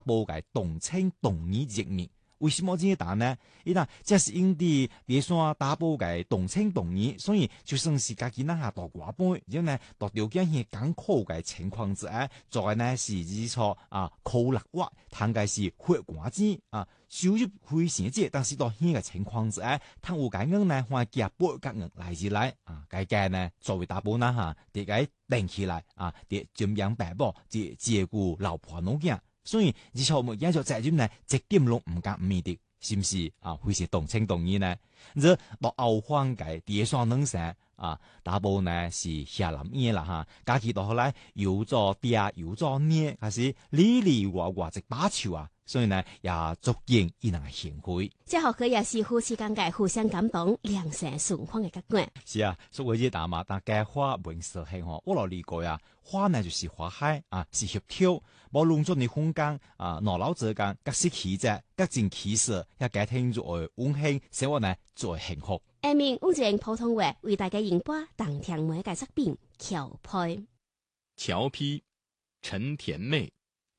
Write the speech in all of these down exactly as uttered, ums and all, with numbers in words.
无个动清动义人民。为什么这么答呢？伊那这是因地别山打包个动清动义，所以就算是家己那下大寡半，因呢大条件去艰苦个情况之下，做个呢是基础啊苦力活，摊个是血汗钱啊，收入非常少，但是到现个情况之下，摊有个人呢换加八个人来起来啊，个个呢作为打包那下，迭个定起来啊，迭怎样爸爸即照顾老婆老囝。所以，以前我们研究责任呢，一點攏唔敢唔面的，是唔是啊？非常動情動義呢？這到後方嘅第三能生啊，大部呢是下南嘢啦哈，假期到後來有咗爹有咗娘，還是里里外外一把手啊，所以呢也足見伊人嘅賢惠。 這學佢也是夫妻間嘅互相感動、良性循環嘅結果。 是啊，所以大嘛，但嘅花本實係嗬，我老理過呀，花呢就是花海啊，是協調。無論做你空間啊，腦腦之間，各式氣質、各種氣勢，也家庭作為溫馨，生活呢作為幸福。 下面用正普通話為大家演播當天每個作品橋批。 橋批，陳甜妹。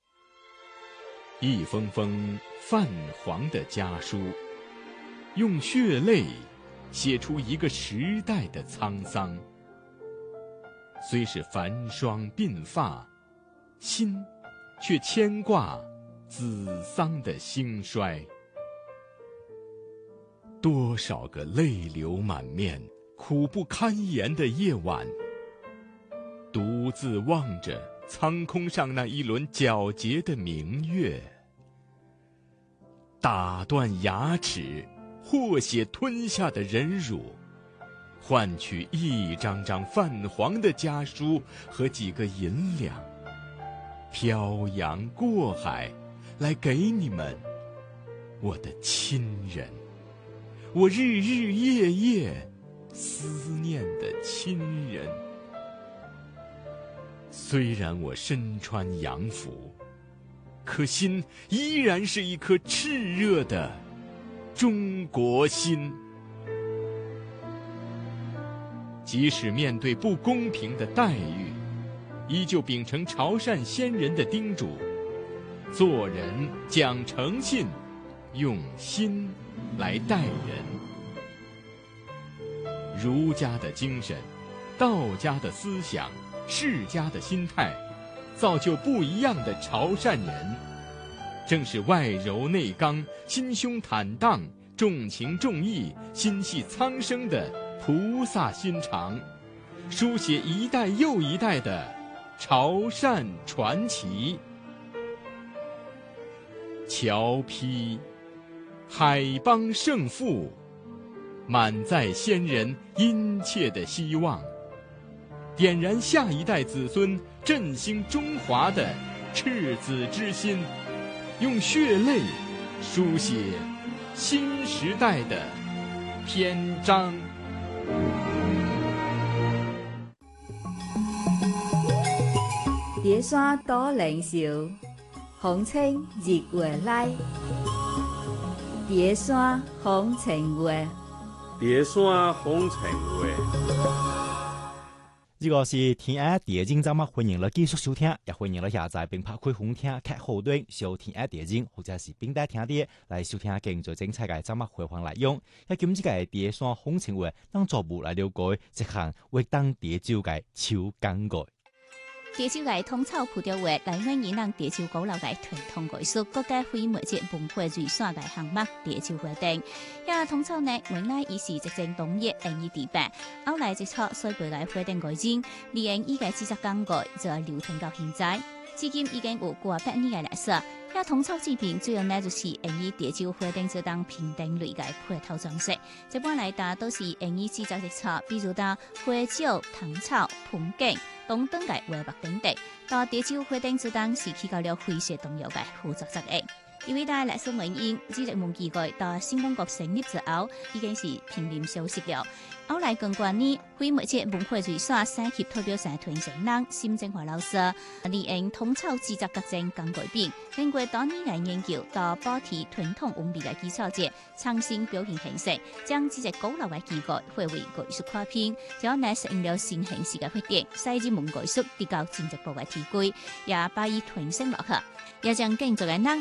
一封封泛黃的家書，用血淚寫出一個時代的滄桑。雖是繁霜鬢發，心卻牽掛子桑的興衰。多少個淚流滿面、苦不堪言的夜晚，獨自望着蒼空上那一輪皎潔的明月，打斷牙齒、和血吞下的忍辱，換取一張張泛黃的家書和幾個銀兩，漂洋過海來給你們，我的親人，我日日夜夜思念的親人。雖然我身穿洋服，可心依然是一顆熾熱的中國心。即使面對不公平的待遇，依舊秉承潮汕先人的叮囑，做人講誠信，用心來待人。儒家的精神，道家的思想，世家的心態，造就不一樣的潮汕人。正是外柔內剛、心胸坦蕩、重情重義、心繫蒼生的菩薩心腸，書寫一代又一代的潮汕傳奇。橋批，海邦盛富，滿載先人殷切的希望，點燃下一代子孫振興中華的赤子之心，用血淚書寫新時代的篇章。 蝶山多靈秀，風清日月來。蝶山風情月， 蝶山風情月。 呢個是天愛電影節目，歡迎你繼續收聽，也歡迎你下載並拍開紅聽劇後端收天愛電影，或者是並帶聽啲來收聽更最精彩嘅節目回放內容。一今次嘅蝶山風情月，當作務來了解一項為當蝶州嘅超感慨。 蝶州嘅通草葡萄園來歡迎讓蝶州古老嘅傳統藝術國家非物質文化遺產大項目蝶州活動。呀，通草呢，原來已是一正冬夜二二地板，後來一撮衰背來活動改進，二零一嘅製作工具就流傳到現在，至今已經有過百年嘅歷史。呀，通草製品主要呢就是用於蝶州活動就當平頂類嘅配套裝飾，一般來打都是用於製作嘅草，比如到花椒、糖草、盆景等等嘅畫物等等。到蝶州活動就當是起到了詼諧動搖嘅複雜作業。 因為大歷史原因，這隻門機構到新中國成立之後，已經是瀕臨消失了。後來更關呢，非物質文化遺產三級代表團團成人심正華老師，利用通草制作各種更改品，經過多年來研究，到保持傳統文明嘅基礎上，創新表現形式，將這隻古老嘅機構化為藝術跨片，將來適應了新形式嘅發展，使之門藝術得到進一步嘅提升，也把伊傳承落去，也將更多嘅人